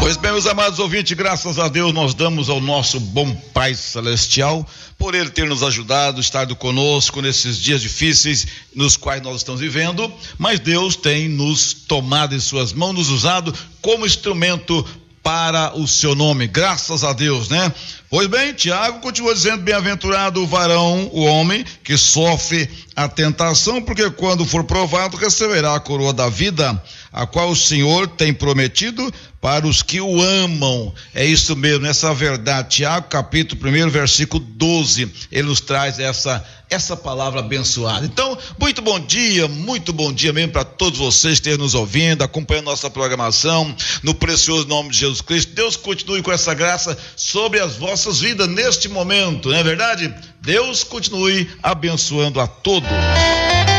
Pois bem, meus amados ouvintes, graças a Deus nós damos ao nosso bom Pai Celestial por Ele ter nos ajudado, estado conosco nesses dias difíceis nos quais nós estamos vivendo, mas Deus tem nos tomado em suas mãos, nos usado como instrumento para o seu nome, graças a Deus, né? Pois bem, Tiago continua dizendo: bem-aventurado o varão, o homem, que sofre a tentação, porque quando for provado receberá a coroa da vida, a qual o Senhor tem prometido para os que o amam. É isso mesmo, essa é a verdade. Tiago, capítulo 1, versículo 12, ele nos traz essa palavra abençoada. Então, muito bom dia mesmo para todos vocês que estão nos ouvindo, acompanhando nossa programação, no precioso nome de Jesus Cristo. Deus continue com essa graça sobre as vossas vidas neste momento, não é verdade? Deus continue abençoando a todos.